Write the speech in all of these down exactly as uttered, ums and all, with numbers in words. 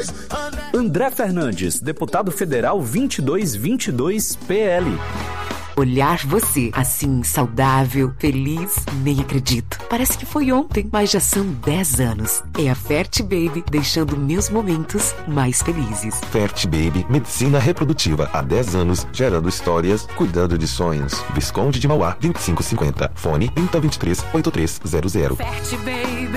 André Fernandes, deputado federal vinte e dois vinte e dois P L. Olhar você, assim, saudável, feliz, nem acredito. Parece que foi ontem, mas já são dez anos. É a Ferti Baby, deixando meus momentos mais felizes. Ferti Baby, medicina reprodutiva. Há dez anos, gerando histórias, cuidando de sonhos. Visconde de Mauá, vinte e cinco cinquenta. Fone trinta, vinte e três, oitenta e três zero zero. Ferti Baby,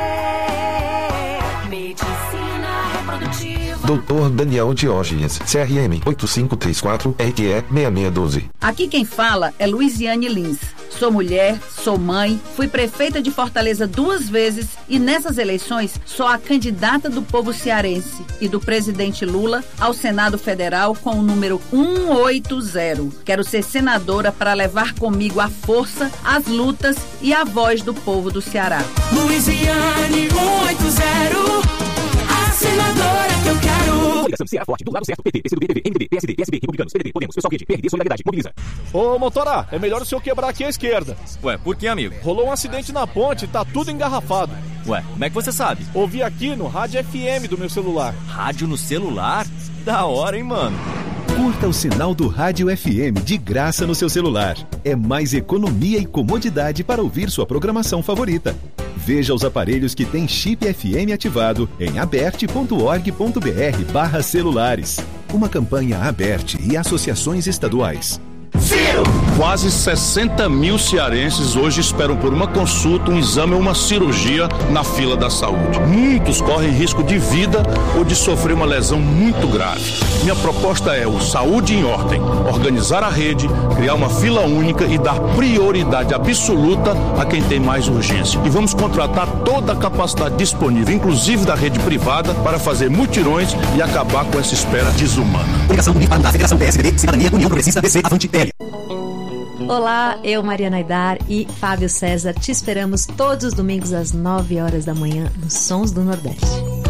medicina reprodutiva. doutor Daniel Diógenes, C R M oito cinco três quatro, R Q E seis seis um dois. Aqui quem fala é Luiziane Lins. Sou mulher, sou mãe, fui prefeita de Fortaleza duas vezes e nessas eleições sou a candidata do povo cearense e do presidente Lula ao Senado Federal com o número cento e oitenta. Quero ser senadora para levar comigo a força, as lutas e a voz do povo do Ceará. Luiziane cento e oitenta, a senadora que eu quero. Coligação Ceará Forte, do lado certo, P T, P C do B, M D B, P S D, P S B, Republicanos, P D B, Podemos, Pessoal Quente, P R D, Solidariedade, Mobiliza. Ô, motora, é melhor o senhor quebrar aqui à esquerda. Ué, por que, amigo? Rolou um acidente na ponte e tá tudo engarrafado. Ué, como é que você sabe? Ouvi aqui no rádio F M do meu celular. Rádio no celular? Da hora, hein, mano? Curta o sinal do Rádio F M de graça no seu celular. É mais economia e comodidade para ouvir sua programação favorita. Veja os aparelhos que têm chip F M ativado em aberte ponto org ponto br barra celulares. Uma campanha Aberte e associações estaduais. Ciro! Quase sessenta mil cearenses hoje esperam por uma consulta, um exame ou uma cirurgia na fila da saúde. Muitos correm risco de vida ou de sofrer uma lesão muito grave. Minha proposta é o Saúde em Ordem, organizar a rede, criar uma fila única e dar prioridade absoluta a quem tem mais urgência. E vamos contratar toda a capacidade disponível, inclusive da rede privada, para fazer mutirões e acabar com essa espera desumana. Coligação Unida da Federação P S D B, Cidadania, União Progressista, D C, Avante, P L. Olá, eu, Mariana Aidar e Fábio César, te esperamos todos os domingos às nove horas da manhã nos Sons do Nordeste.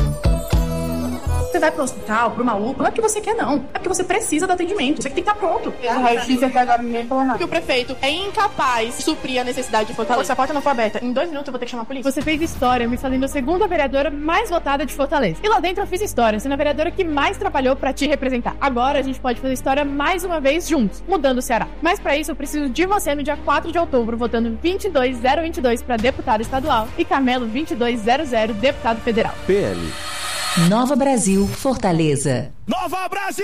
Você vai pro hospital, pro maluco, não é porque você quer, não. É porque você precisa do atendimento. Você que tem que estar pronto. Porque o prefeito é incapaz de suprir a necessidade de Fortaleza. Essa porta não foi aberta. Em dois minutos eu vou ter que chamar a polícia. Você fez história, me fazendo a segunda vereadora mais votada de Fortaleza. E lá dentro eu fiz história, sendo a vereadora que mais trabalhou pra te representar. Agora a gente pode fazer história mais uma vez juntos, mudando o Ceará. Mas pra isso eu preciso de você no dia quatro de outubro, votando vinte e dois zero vinte e dois pra deputado estadual e Carmelo vinte e dois zero zero deputado federal. P L. Nova Brasil, Fortaleza. Nova Brasil!